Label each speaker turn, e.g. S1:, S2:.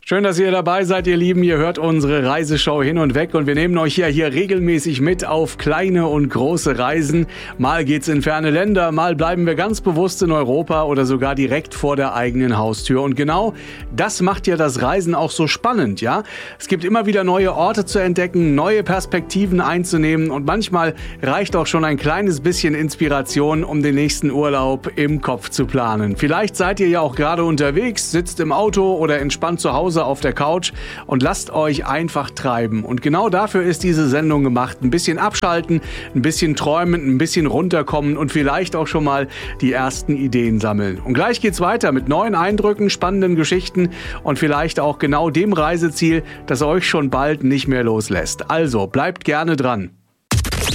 S1: Schön, dass ihr dabei seid, ihr Lieben. Ihr hört unsere Reiseshow hin und weg und wir nehmen euch hier regelmäßig mit auf kleine und große Reisen. Mal geht's in ferne Länder, mal bleiben wir ganz bewusst in Europa oder sogar direkt vor der eigenen Haustür. Und genau das macht ja das Reisen auch so spannend, ja? Es gibt immer wieder neue Orte zu entdecken, neue Perspektiven einzunehmen und manchmal reicht auch schon ein kleines bisschen Inspiration, um den nächsten Urlaub im Kopf zu planen. Vielleicht seid ihr ja auch gerade unterwegs, sitzt im Auto oder entspannt zu Hause auf der Couch und lasst euch einfach treiben. Und genau dafür ist diese Sendung gemacht. Ein bisschen abschalten, ein bisschen träumen, ein bisschen runterkommen und vielleicht auch schon mal die ersten Ideen sammeln. Und gleich geht's weiter mit neuen Eindrücken, spannenden Geschichten und vielleicht auch genau dem Reiseziel, das euch schon bald nicht mehr loslässt. Also bleibt gerne dran.